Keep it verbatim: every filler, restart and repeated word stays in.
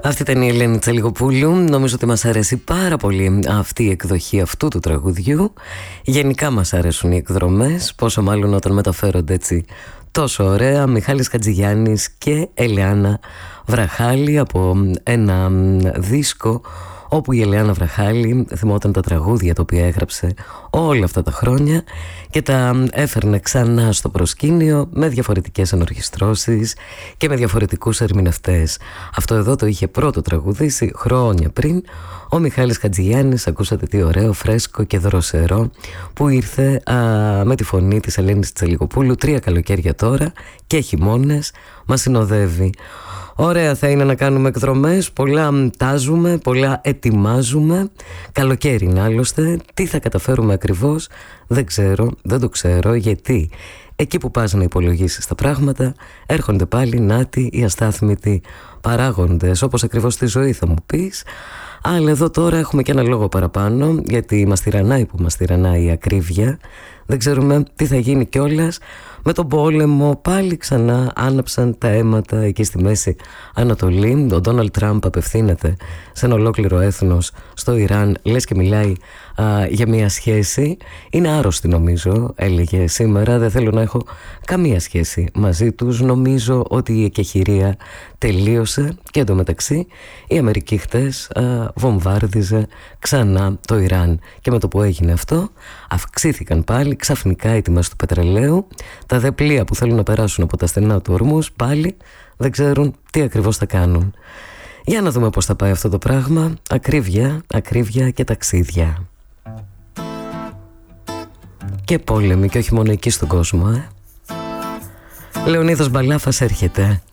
Αυτή ήταν η Ελένη Τσαλιγοπούλου. Νομίζω ότι μας αρέσει πάρα πολύ αυτή η εκδοχή αυτού του τραγουδιού. Γενικά μας αρέσουν οι εκδρομές, πόσο μάλλον όταν μεταφέρονται έτσι τόσο ωραία. Μιχάλης Χατζηγιάννης και Ελεάνα Βραχάλη από ένα δίσκο όπου η Ελεάνα Βραχάλη θυμόταν τα τραγούδια τα οποία έγραψε όλα αυτά τα χρόνια και τα έφερνε ξανά στο προσκήνιο με διαφορετικές ενορχιστρώσεις και με διαφορετικούς ερμηνευτές. Αυτό εδώ το είχε πρώτο τραγουδήσει χρόνια πριν ο Μιχάλης Χατζηγιάννης. Ακούσατε τι ωραίο, φρέσκο και δροσερό που ήρθε α, με τη φωνή της Ελένης Τσαλιγοπούλου. Τρία καλοκαίρια τώρα και χειμώνες μας συνοδεύει. Ωραία θα είναι να κάνουμε εκδρομές, πολλά τάζουμε, πολλά ετοιμάζουμε. Καλοκαίρι είναι άλλωστε, τι θα καταφέρουμε ακριβώς δεν ξέρω, δεν το ξέρω, γιατί εκεί που πας να υπολογίσεις τα πράγματα έρχονται πάλι νάτοι οι αστάθμητοι παράγοντες, όπως ακριβώς στη ζωή θα μου πεις. Αλλά εδώ τώρα έχουμε και ένα λόγο παραπάνω, γιατί μας τυραννάει που μας τυραννάει η ακρίβεια. Δεν ξέρουμε τι θα γίνει κιόλας με τον πόλεμο. Πάλι ξανά άναψαν τα αίματα εκεί στη Μέση Ανατολή. Ο Ντόναλντ Τραμπ απευθύνεται σε ένα ολόκληρο έθνος στο Ιράν, λες και μιλάει α, για μια σχέση. Είναι άρρωστη νομίζω, έλεγε σήμερα. Δεν θέλω να έχω καμία σχέση μαζί τους. Νομίζω ότι η εκεχηρία τελείωσε και εντωμεταξύ η Αμερική χτες α, βομβάρδιζε ξανά το Ιράν και με το που έγινε αυτό αυξήθηκαν πάλι ξαφνικά οι τιμές του πετρελαίου. Τα δε πλοία που θέλουν να περάσουν από τα στενά του Ορμούς πάλι δεν ξέρουν τι ακριβώς θα κάνουν. Για να δούμε πώς θα πάει αυτό το πράγμα. Ακρίβεια, ακρίβεια και ταξίδια. Και πόλεμοι και όχι μόνο εκεί στον κόσμο, ε. Λεωνίδας Μπαλάφας έρχεται.